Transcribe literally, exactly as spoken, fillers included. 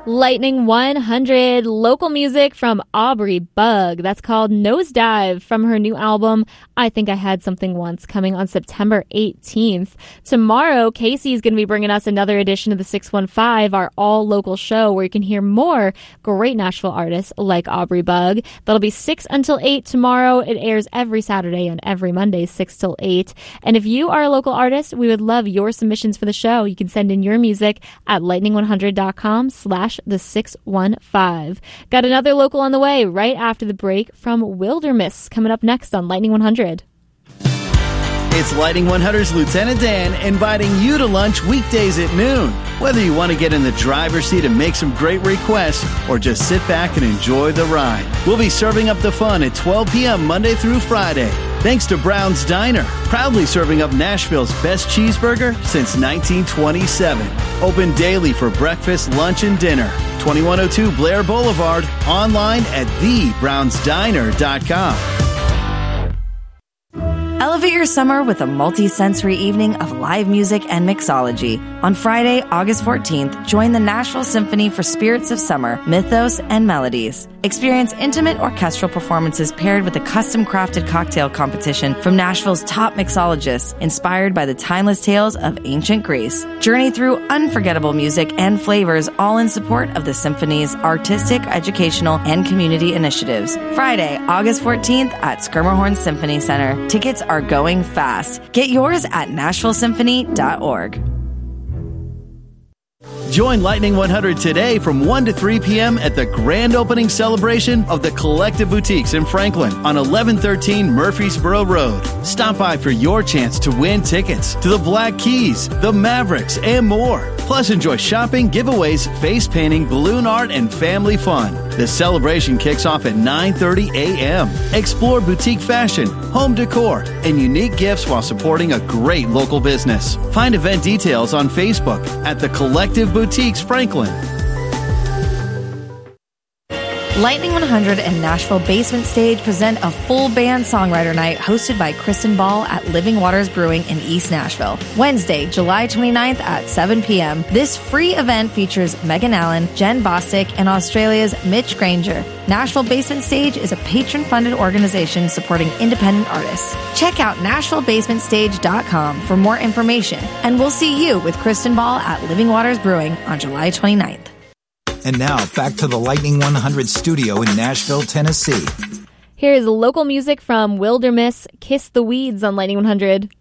Lightning one hundred, local music from Aubrey Bug. That's called Nosedive from her new album, I Think I Had Something Once, coming on September eighteenth. Tomorrow, Casey's going to be bringing us another edition of the six one five, our all-local show, where you can hear more great Nashville artists like Aubrey Bug. That'll be six until eight tomorrow. It airs every Saturday and every Monday, six till eight. And if you are a local artist, we would love your submissions for the show. You can send in your music at lightning one hundred dot com slash the six one five. Got another local on the way right after the break from Wilderness, coming up next on Lightning one hundred. It's Lightning one hundred's Lieutenant Dan inviting you to lunch weekdays at noon. Whether you want to get in the driver's seat and make some great requests or just sit back and enjoy the ride, we'll be serving up the fun at twelve p.m. Monday through Friday. Thanks to Brown's Diner, proudly serving up Nashville's best cheeseburger since nineteen twenty-seven. Open daily for breakfast, lunch, and dinner. twenty-one oh two Blair Boulevard, online at the browns diner dot com. Elevate your summer with a multi-sensory evening of live music and mixology. On Friday, August fourteenth, join the Nashville Symphony for Spirits of Summer, Mythos, and Melodies. Experience intimate orchestral performances paired with a custom-crafted cocktail competition from Nashville's top mixologists, inspired by the timeless tales of ancient Greece. Journey through unforgettable music and flavors, all in support of the Symphony's artistic, educational, and community initiatives. Friday, August fourteenth at Schermerhorn Symphony Center. Tickets are going fast. Get yours at nashville symphony dot org. Join Lightning one hundred today from one to three p.m. at the grand opening celebration of the Collective Boutiques in Franklin on eleven thirteen Murfreesboro Road. Stop by for your chance to win tickets to the Black Keys, the Mavericks, and more. Plus, enjoy shopping, giveaways, face painting, balloon art, and family fun. The celebration kicks off at nine thirty a.m. Explore boutique fashion, home decor, and unique gifts while supporting a great local business. Find event details on Facebook at the Collective Boutiques Franklin. Lightning one hundred and Nashville Basement Stage present a full band songwriter night hosted by Kristen Ball at Living Waters Brewing in East Nashville. Wednesday, July twenty-ninth at seven p.m. This free event features Megan Allen, Jen Bostic, and Australia's Mitch Granger. Nashville Basement Stage is a patron-funded organization supporting independent artists. Check out nashville basement stage dot com for more information, and we'll see you with Kristen Ball at Living Waters Brewing on July twenty-ninth. And now, back to the Lightning one hundred studio in Nashville, Tennessee. Here is local music from Wilderness, Kiss the Weeds on Lightning one hundred.